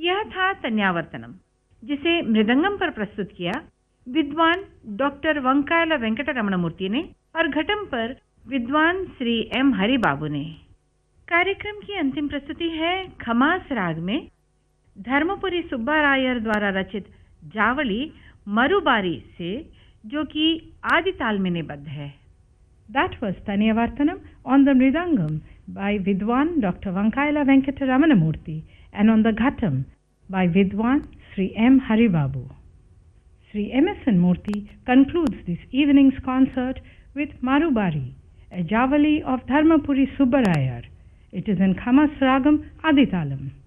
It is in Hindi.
यह था तन्यावर्तनम, जिसे मृदंगम पर प्रस्तुत किया विद्वान डॉक्टर वंकायला वेंकट रमण मूर्ति ने और घटम पर विद्वान श्री एम हरिबाबू ने। कार्यक्रम की अंतिम प्रस्तुति है खमास राग में धर्मपुरी सुब्बारायर द्वारा रचित जावली मरुबारी से, जो कि आदि ताल में निबद्ध है। That was Taniyavartanam on the Mridangam by Vidwan Dr. Vankaila Venkata Ramanamurthy and on the Ghatam by Vidwan Sri M. Haribabu. Sri M.S.N. Murthy concludes this evening's concert with Marubari, a Javali of Dharmapuri Subbarayar. It is in Khamas Ragam Aditalam.